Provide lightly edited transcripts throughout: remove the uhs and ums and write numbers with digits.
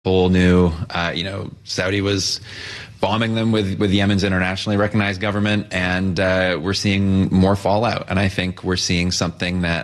Whole new, Saudi was bombing them with Yemen's internationally recognized government, and we're seeing more fallout. And I think we're seeing something that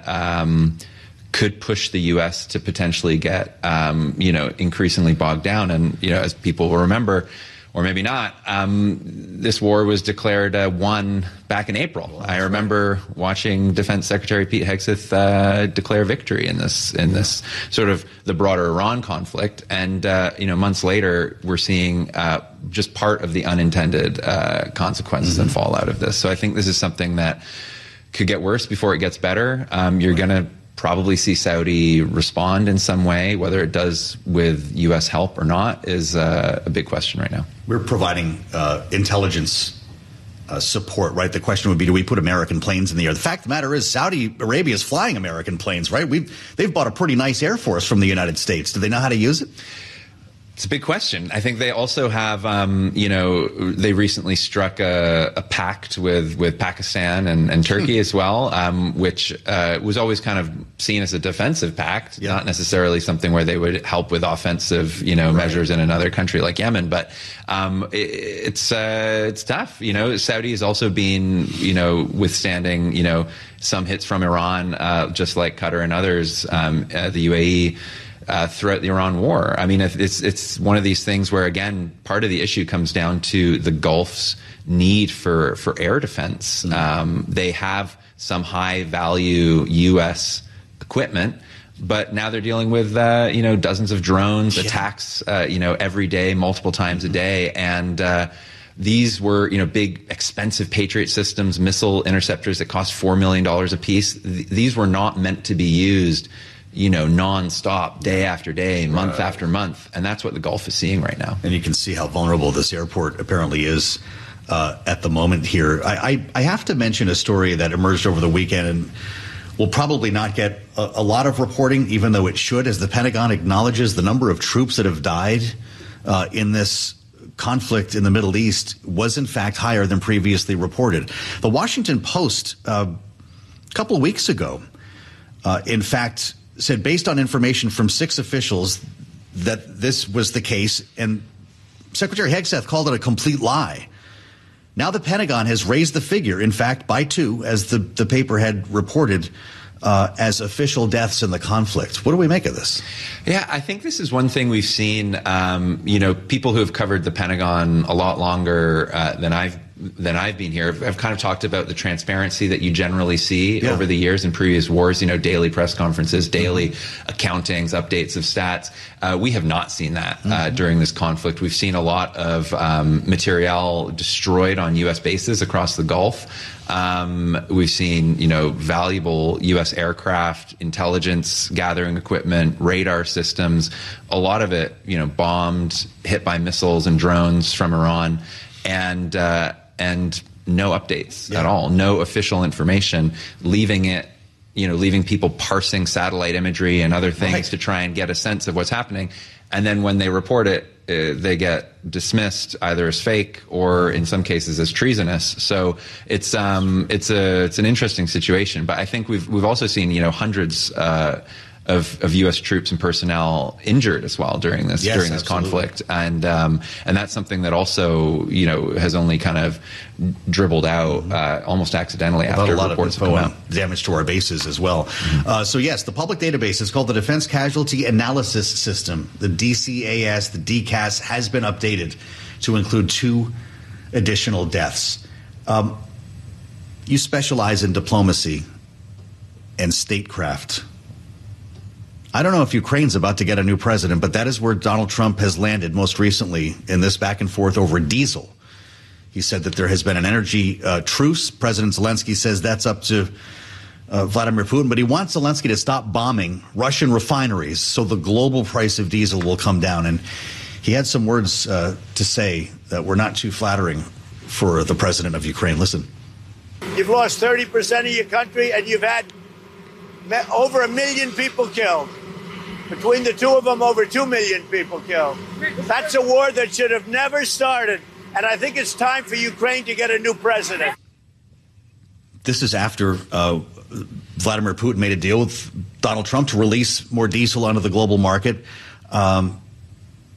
could push the U.S. to potentially get, increasingly bogged down. And, as people will remember, or maybe not, this war was declared won back in April. Well, I remember watching Defense Secretary Pete Hegseth declare victory in this sort of the broader Iran conflict. And, months later, we're seeing just part of the unintended consequences and fallout of this. So I think this is something that could get worse before it gets better. You're going to probably see Saudi respond in some way. Whether it does with U.S. help or not is a big question right now. We're providing intelligence support, right? The question would be, do we put American planes in the air? The fact of the matter is Saudi Arabia is flying American planes, right? They've bought a pretty nice Air Force from the United States. Do they know how to use it? It's a big question. I think they also have, they recently struck a pact with Pakistan and Turkey as well, which was always kind of seen as a defensive pact, not necessarily something where they would help with offensive, measures in another country like Yemen. But it's tough. Saudi has also been, withstanding, some hits from Iran, just like Qatar and others, the UAE. Throughout the Iran war. I mean, it's one of these things where, again, part of the issue comes down to the Gulf's need for air defense. They have some high-value U.S. equipment, but now they're dealing with, dozens of drones, attacks, every day, multiple times a day. And these were, big, expensive Patriot systems, missile interceptors that cost $4 million a piece. These were not meant to be used nonstop, day after day, month after month. And that's what the Gulf is seeing right now. And you can see how vulnerable this airport apparently is at the moment here. I have to mention a story that emerged over the weekend and will probably not get a lot of reporting, even though it should, as the Pentagon acknowledges the number of troops that have died in this conflict in the Middle East was in fact higher than previously reported. The Washington Post, a couple of weeks ago, in fact, said based on information from 6 officials that this was the case, and Secretary Hegseth called it a complete lie. Now the Pentagon has raised the figure, in fact, by 2, as the paper had reported, as official deaths in the conflict. What do we make of this? Yeah, I think this is one thing we've seen, people who have covered the Pentagon a lot longer than I've been here. I've kind of talked about the transparency that you generally see over the years in previous wars, daily press conferences, daily accountings, updates of stats. We have not seen that during this conflict. We've seen a lot of materiel destroyed on U.S. bases across the Gulf. We've seen, valuable U.S. aircraft, intelligence gathering equipment, radar systems, a lot of it, bombed, hit by missiles and drones from Iran. And no updates at all, no official information, leaving people parsing satellite imagery and other things to try and get a sense of what's happening. And then when they report it, they get dismissed either as fake or in some cases as treasonous. So it's an interesting situation. But I think we've also seen, hundreds of U.S. troops and personnel injured as well during this conflict, and that's something that also has only kind of dribbled out almost accidentally after reports have come out. Damage to our bases as well. So yes, the public database is called the Defense Casualty Analysis System. The DCAS, the DCAS, has been updated to include 2 additional deaths. You specialize in diplomacy and statecraft. I don't know if Ukraine's about to get a new president, but that is where Donald Trump has landed most recently in this back and forth over diesel. He said that there has been an energy truce. President Zelensky says that's up to Vladimir Putin, but he wants Zelensky to stop bombing Russian refineries so the global price of diesel will come down. And he had some words to say that were not too flattering for the president of Ukraine. Listen. You've lost 30% of your country, and you've had over 1 million people killed. Between the 2 of them, over 2 million people killed. That's a war that should have never started. And I think it's time for Ukraine to get a new president. This is after Vladimir Putin made a deal with Donald Trump to release more diesel onto the global market.